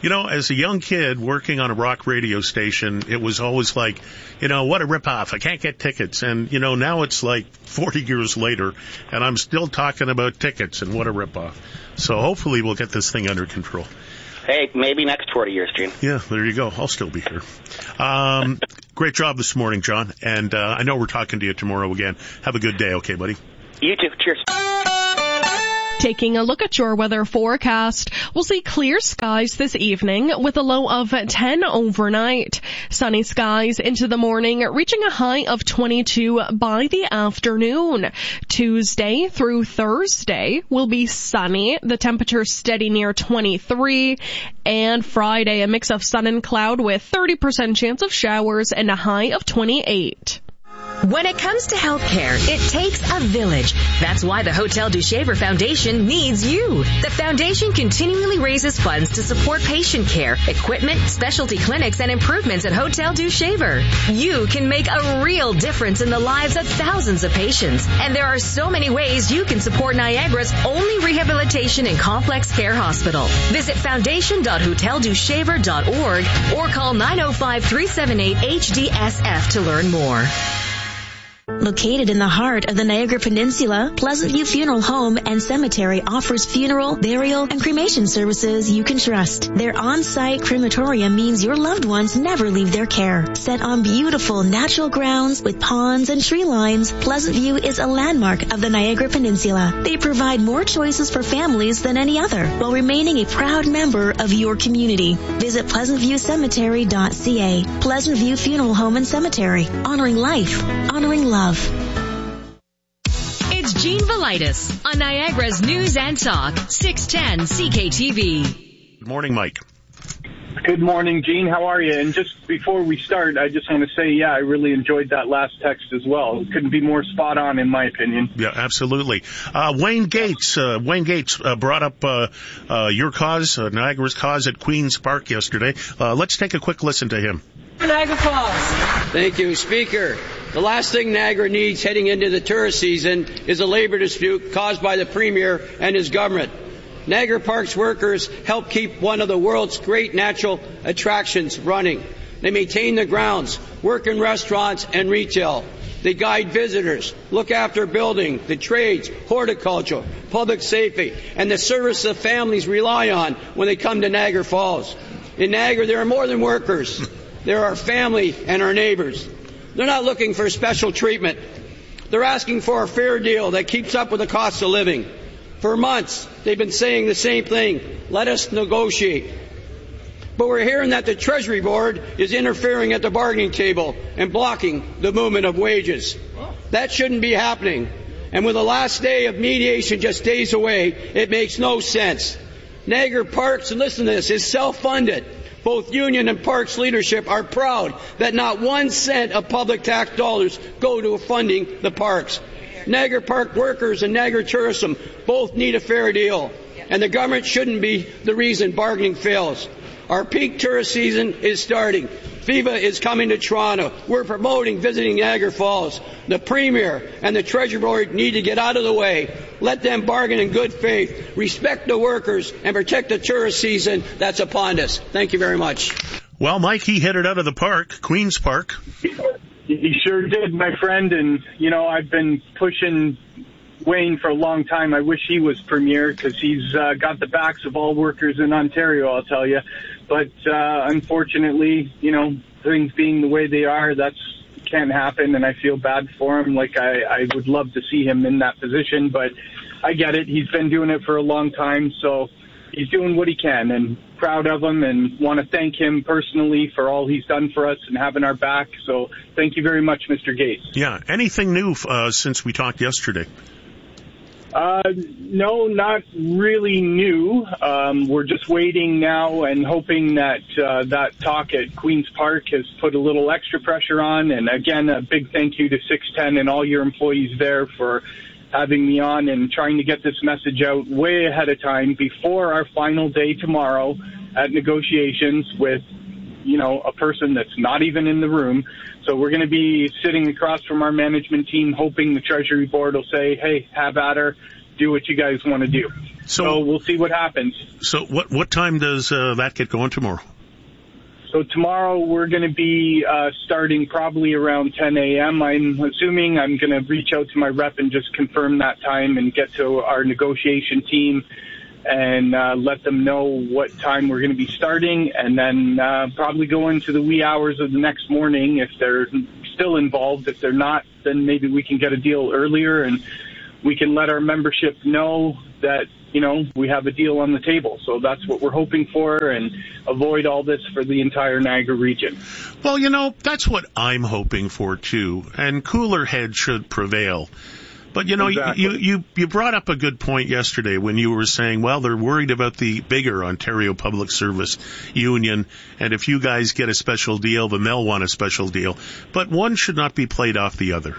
You know, as a young kid working on a rock radio station, it was always like, you know, what a ripoff. I can't get tickets. And, you know, now it's like forty years later, and I'm still talking about tickets and what a ripoff. So hopefully we'll get this thing under control. Hey, maybe next forty years, Gene. Yeah, there you go. I'll still be here. Um, great job this morning, John. And uh, I know we're talking to you tomorrow again. Have a good day, okay, buddy? You too. Cheers. Taking a look at your weather forecast, we'll see clear skies this evening with a low of ten overnight. Sunny skies into the morning, reaching a high of twenty-two by the afternoon. Tuesday through Thursday will be sunny, the temperature steady near twenty-three. And Friday, a mix of sun and cloud with thirty percent chance of showers and a high of twenty-eight. When it comes to healthcare, it takes a village. That's why the Hotel du Shaver Foundation needs you. The foundation continually raises funds to support patient care, equipment, specialty clinics, and improvements at Hotel du Shaver. You can make a real difference in the lives of thousands of patients. And there are so many ways you can support Niagara's only rehabilitation and complex care hospital. Visit foundation dot hotel du shaver dot org or call nine oh five, three seven eight, H D S F to learn more. Located in the heart of the Niagara Peninsula, Pleasant View Funeral Home and Cemetery offers funeral, burial, and cremation services you can trust. Their on-site crematorium means your loved ones never leave their care. Set on beautiful natural grounds with ponds and tree lines, Pleasant View is a landmark of the Niagara Peninsula. They provide more choices for families than any other, while remaining a proud member of your community. Visit pleasant view cemetery dot c a. Pleasant View Funeral Home and Cemetery. Honoring life. Honoring love. It's Gene Velitis on Niagara's News and Talk, six ten C K T V. Good morning, Mike. Good morning, Gene. How are you? And just before we start, I just want to say, yeah, I really enjoyed that last text as well. It couldn't be more spot on, in my opinion. Yeah, absolutely. Uh, Wayne Gates, uh, Wayne Gates uh, brought up uh, uh, your cause, uh, Niagara's cause at Queen's Park yesterday. Uh, let's take a quick listen to him. Niagara Falls. Thank you, Speaker. The last thing Niagara needs heading into the tourist season is a labor dispute caused by the Premier and his government. Niagara Parks workers help keep one of the world's great natural attractions running. They maintain the grounds, work in restaurants and retail. They guide visitors, look after building, the trades, horticulture, public safety, and the service that families rely on when they come to Niagara Falls. In Niagara, there are more than workers. There are family and our neighbors. They're not looking for special treatment. They're asking for a fair deal that keeps up with the cost of living. For months, they've been saying the same thing. Let us negotiate. But we're hearing that the Treasury Board is interfering at the bargaining table and blocking the movement of wages. That shouldn't be happening. And with the last day of mediation just days away, it makes no sense. Niagara Parks, and listen to this, is self-funded. Both union and parks leadership are proud that not one cent of public tax dollars go to funding the parks. Niagara Park workers and Niagara tourism both need a fair deal, and the government shouldn't be the reason bargaining fails. Our peak tourist season is starting. Viva is coming to Toronto. We're promoting visiting Niagara Falls. The Premier and the Treasury Board need to get out of the way. Let them bargain in good faith, respect the workers, and protect the tourist season that's upon us. Thank you very much. Well, Mike, he hit it out of the park, Queen's Park. He sure did, my friend. And, you know, I've been pushing Wayne for a long time. I wish he was Premier because he's uh, got the backs of all workers in Ontario, I'll tell you. But uh, unfortunately, you know, things being the way they are, that's can't happen, and I feel bad for him. Like, I, I would love to see him in that position, but I get it. He's been doing it for a long time, so he's doing what he can, and proud of him, and want to thank him personally for all he's done for us and having our back. So thank you very much, Mister Gates. Yeah. Anything new uh, since we talked yesterday? Uh, no, not really new. Um, we're just waiting now and hoping that uh, that talk at Queen's Park has put a little extra pressure on. And again, a big thank you to six ten and all your employees there for having me on and trying to get this message out way ahead of time before our final day tomorrow at negotiations with, you know, a person that's not even in the room. So we're going to be sitting across from our management team hoping the Treasury Board will say, hey, have at her. do what you guys want to do. So, so we'll see what happens. So what what time does uh, that get going tomorrow? So tomorrow we're going to be uh, starting probably around ten a.m. I'm assuming I'm going to reach out to my rep and just confirm that time and get to our negotiation team and uh, let them know what time we're going to be starting, and then uh, probably go into the wee hours of the next morning if they're still involved. If they're not, then maybe we can get a deal earlier and we can let our membership know that, you know, we have a deal on the table. So that's what we're hoping for, and avoid all this for the entire Niagara region. Well, you know, that's what I'm hoping for, too. And cooler heads should prevail. But, you know, exactly. you, you, you brought up a good point yesterday when you were saying, well, they're worried about the bigger Ontario Public Service Union, and if you guys get a special deal, then they'll want a special deal. But one should not be played off the other.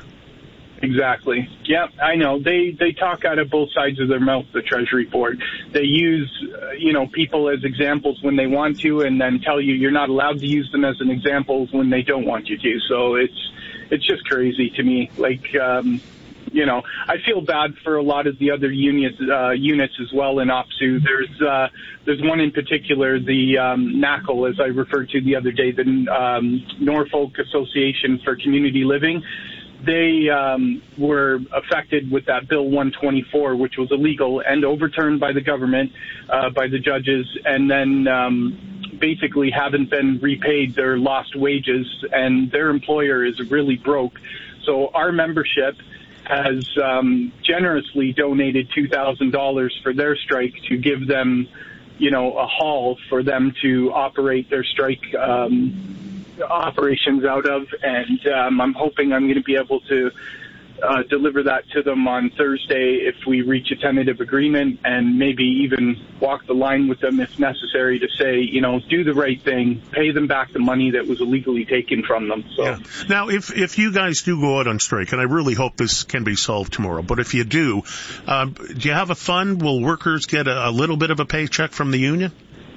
Exactly. Yeah, I know. They they talk out of both sides of their mouth, the Treasury Board. They use, uh, you know, people as examples when they want to, and then tell you you're not allowed to use them as an example when they don't want you to. So it's it's just crazy to me. Like, um, you know, I feel bad for a lot of the other units uh, units as well in O P S U. There's uh, there's one in particular, the um, N A C L, as I referred to the other day, the um, Norfolk Association for Community Living. They um, were affected with that Bill one twenty-four, which was illegal and overturned by the government, uh, by the judges, and then um, basically haven't been repaid their lost wages, and their employer is really broke. So our membership has um, generously donated two thousand dollars for their strike to give them, you know, a hall for them to operate their strike um operations out of, and um, I'm hoping I'm going to be able to uh, deliver that to them on Thursday if we reach a tentative agreement, and maybe even walk the line with them if necessary to say, you know, do the right thing, pay them back the money that was illegally taken from them. So yeah. Now, if if you guys do go out on strike, and I really hope this can be solved tomorrow, but if you do, um, do you have a fund? Will workers get a, a little bit of a paycheck from the union?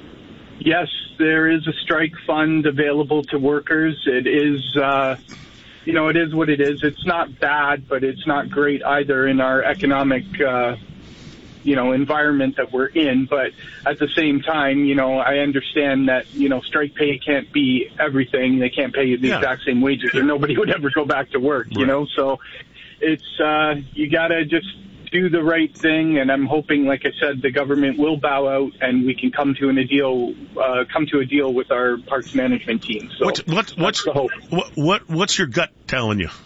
Yes, there is a strike fund available to workers. It is, uh, you know, it is what it is. It's not bad, but it's not great either in our economic, uh, you know, environment that we're in. But at the same time, you know, I understand that, you know, strike pay can't be everything. They can't pay you the yeah. exact same wages or nobody would ever go back to work, right. you know. So it's, uh, you got to just do the right thing, and I'm hoping, like I said, the government will bow out and we can come to an, a deal, uh, come to a deal with our parks management team. So what's what's what's the hope. What, what what's your gut telling you?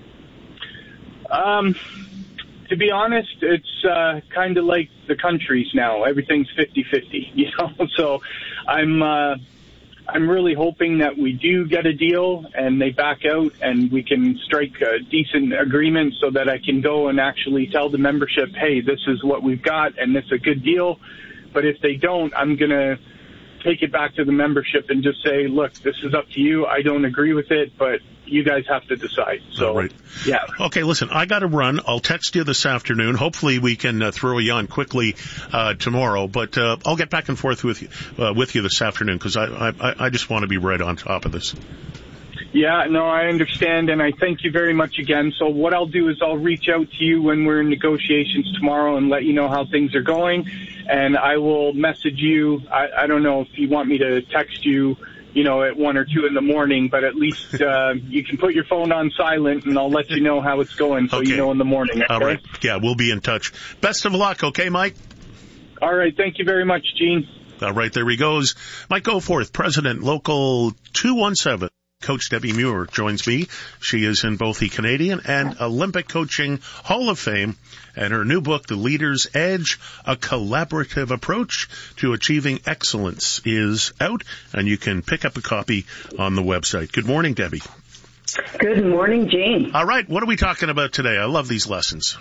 Um, to be honest, it's uh, kind of like the countries now. Everything's fifty-fifty, you know. So I'm. Uh, I'm really hoping that we do get a deal and they back out and we can strike a decent agreement so that I can go and actually tell the membership, hey, this is what we've got and it's a good deal. But if they don't, I'm going to take it back to the membership and just say, look, this is up to you. I don't agree with it, but you guys have to decide. So, All right. yeah. Okay, listen, I got to run. I'll text you this afternoon. Hopefully we can uh, throw you on quickly uh, tomorrow, but uh, I'll get back and forth with you uh, with you this afternoon because I, I I just want to be right on top of this. Yeah, no, I understand, and I thank you very much again. So what I'll do is I'll reach out to you when we're in negotiations tomorrow and let you know how things are going, and I will message you. I, I don't know if you want me to text you, you know, at one or two in the morning, but at least uh, you can put your phone on silent, and I'll let you know how it's going so okay. you know in the morning. Okay? All right. Yeah, we'll be in touch. Best of luck, okay, Mike? All right. Thank you very much, Gene. All right, there he goes. Mike Goforth, President, Local two one seven. Coach Debbie Muir joins me. She is in both the Canadian and Olympic Coaching Hall of Fame, and her new book, The Leader's Edge, A Collaborative Approach to Achieving Excellence, is out, and you can pick up a copy on the website. Good morning, Debbie. Good morning, Gene. All right, what are we talking about today? I love these lessons.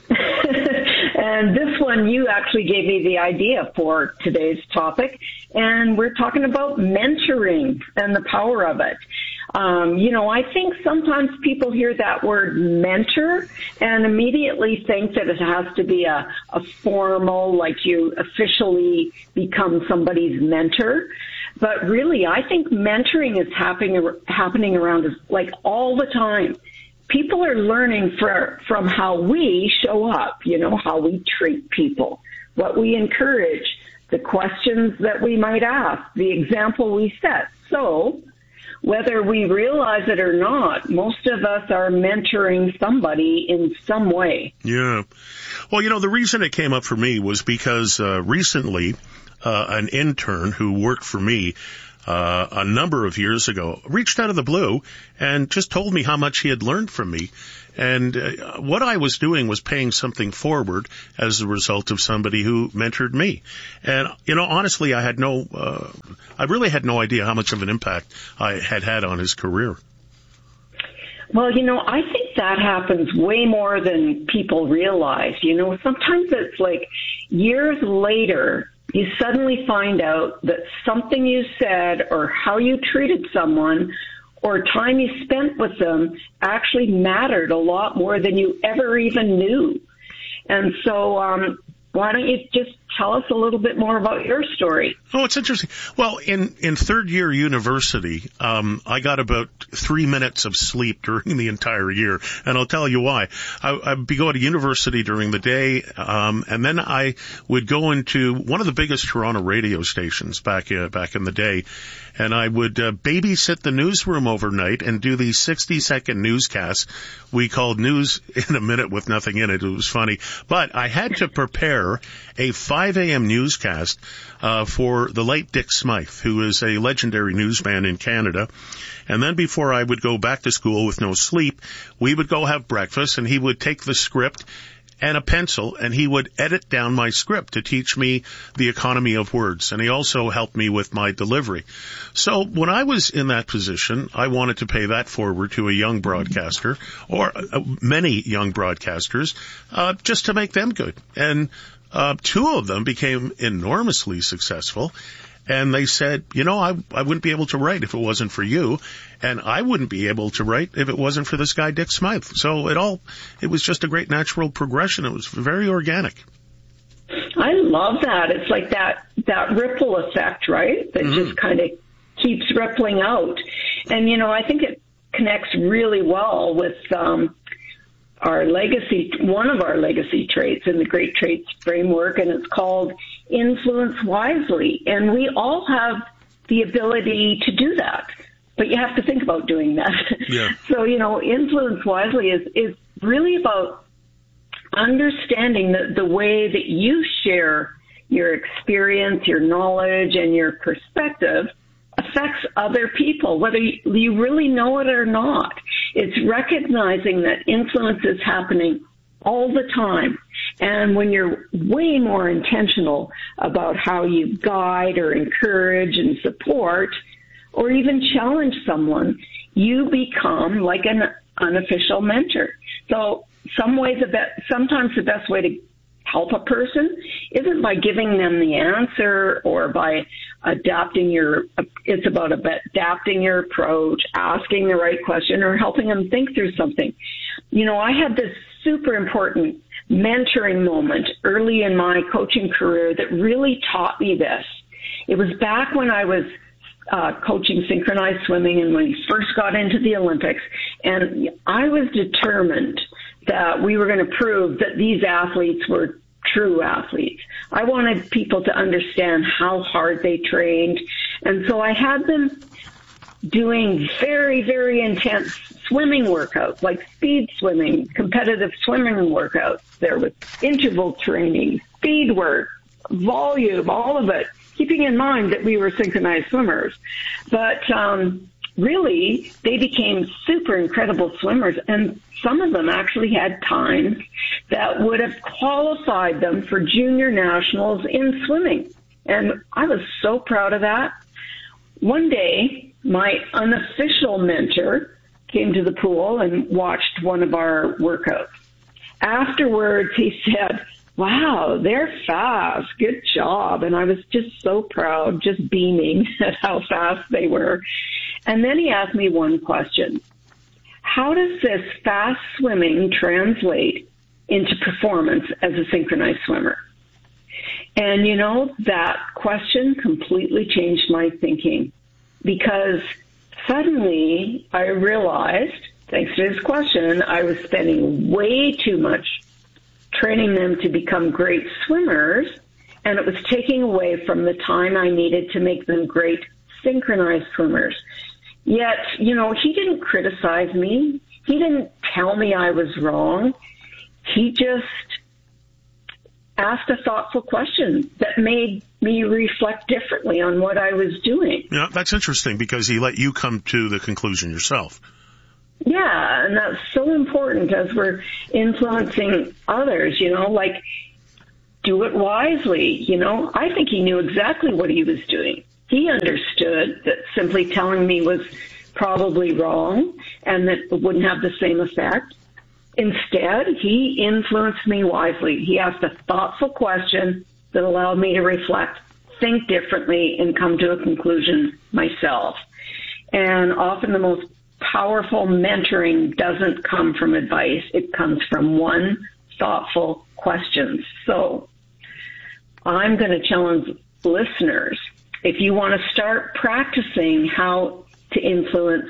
And this one, you actually gave me the idea for today's topic, and we're talking about mentoring and the power of it. Um, you know, I think sometimes people hear that word mentor and immediately think that it has to be a, a formal, like you officially become somebody's mentor. But really, I think mentoring is happening happening around us like all the time. people are learning for, from how we show up, you know, how we treat people, what we encourage, the questions that we might ask, the example we set. So whether we realize it or not, most of us are mentoring somebody in some way. Yeah. Well, you know, the reason it came up for me was because uh, recently uh, an intern who worked for me uh, a number of years ago reached out of the blue and just told me how much he had learned from me. And uh, what I was doing was paying something forward as a result of somebody who mentored me. And, you know, honestly, I had no, uh, I really had no idea how much of an impact I had had on his career. Well, you know, I think that happens way more than people realize. You know, sometimes it's like years later, you suddenly find out that something you said or how you treated someone or time you spent with them actually mattered a lot more than you ever even knew. And so, um, why don't you just tell us a little bit more about your story? Oh, it's interesting. Well, in, in third year university, um, I got about three minutes of sleep during the entire year. And I'll tell you why. I, I'd be going to university during the day, um, and then I would go into one of the biggest Toronto radio stations back, uh, back in the day. And I would uh, babysit the newsroom overnight and do these sixty-second newscasts we called News in a Minute with Nothing in It. It was funny. But I had to prepare a five a.m. newscast uh, for the late Dick Smythe, who is a legendary newsman in Canada. And then before I would go back to school with no sleep, we would go have breakfast, and he would take the script and a pencil, and he would edit down my script to teach me the economy of words. And he also helped me with my delivery. So when I was in that position, I wanted to pay that forward to a young broadcaster, or uh, many young broadcasters, uh, just to make them good. And uh, two of them became enormously successful. And they said, you know, I, I wouldn't be able to write if it wasn't for you. And I wouldn't be able to write if it wasn't for this guy, Dick Smythe. So it all, it was just a great natural progression. It was very organic. I love that. It's like that, that ripple effect, right? That mm-hmm. just kind of keeps rippling out. And, you know, I think it connects really well with, um, our legacy, one of our legacy traits in the Great Traits Framework, and it's called influence wisely. And we all have the ability to do that, but you have to think about doing that. Yeah. So, you know, influence wisely is, is really about understanding the, the way that you share your experience, your knowledge, and your perspective affects other people, whether you really know it or not. It's recognizing that influence is happening all the time. And when you're way more intentional about how you guide or encourage and support or even challenge someone, you become like an unofficial mentor. So some ways, the be- sometimes the best way to help a person isn't by giving them the answer or by adapting your, it's about adapting your approach, asking the right question, or helping them think through something. You know, I had this super important mentoring moment early in my coaching career that really taught me this. It was back when I was uh, coaching synchronized swimming and when we first got into the Olympics, and I was determined that we were going to prove that these athletes were true athletes. I wanted people to understand how hard they trained. And so I had them doing very, very intense swimming workouts, like speed swimming, competitive swimming workouts. There was interval training, speed work, volume, all of it, keeping in mind that we were synchronized swimmers. But um, really, they became super incredible swimmers, and some of them actually had times that would have qualified them for junior nationals in swimming. And I was so proud of that. One day, my unofficial mentor came to the pool and watched one of our workouts. Afterwards, he said, wow, they're fast. Good job. And I was just so proud, just beaming at how fast they were. And then he asked me one question. How does this fast swimming translate into performance as a synchronized swimmer? And, you know, that question completely changed my thinking, because suddenly I realized thanks to his question, I was spending way too much training them to become great swimmers, and it was taking away from the time I needed to make them great synchronized swimmers. Yet, you know, he didn't criticize me. He didn't tell me I was wrong. He just asked a thoughtful question that made me reflect differently on what I was doing. Yeah, that's interesting because he let you come to the conclusion yourself. Yeah, and that's so important as we're influencing others, you know, like do it wisely, you know. I think he knew exactly what he was doing. He understood that simply telling me was probably wrong and that it wouldn't have the same effect. Instead, he influenced me wisely. He asked a thoughtful question that allowed me to reflect, think differently, and come to a conclusion myself. And often the most powerful mentoring doesn't come from advice. It comes from one thoughtful question. So I'm going to challenge listeners, if you want to start practicing how to influence